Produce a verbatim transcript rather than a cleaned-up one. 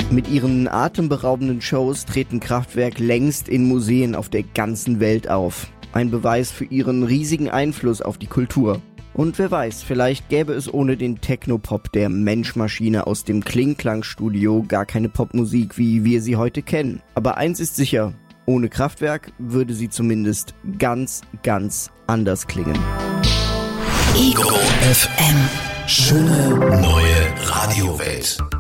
Mit ihren atemberaubenden Shows treten Kraftwerk längst in Museen auf der ganzen Welt auf. Ein Beweis für ihren riesigen Einfluss auf die Kultur. Und wer weiß, vielleicht gäbe es ohne den Technopop der Mensch-Maschine aus dem Kling-Klang-Studio gar keine Popmusik, wie wir sie heute kennen. Aber eins ist sicher, ohne Kraftwerk würde sie zumindest ganz, ganz anders klingen. Ego F M. Schöne neue Radiowelt.